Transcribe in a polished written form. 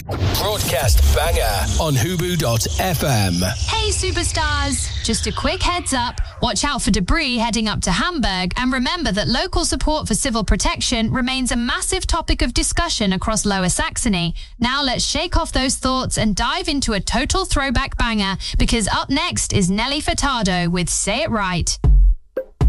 Broadcast banger on Hubu.fm. Hey superstars! Just a quick heads up. Watch out for debris heading up to Hamburg, and remember that local support for civil protection remains a massive topic of discussion across Lower Saxony. Now let's shake off those thoughts and dive into a total throwback banger, because up next is Nelly Furtado with Say It Right.